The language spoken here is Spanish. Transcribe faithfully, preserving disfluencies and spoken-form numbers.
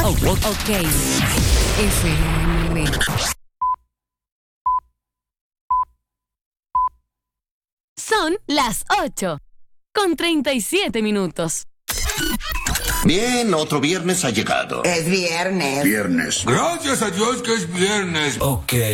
Ok. F M. Son las ocho, con treinta y siete minutos. Bien, otro viernes ha llegado. Es viernes. Viernes. Gracias a Dios que es viernes. Ok.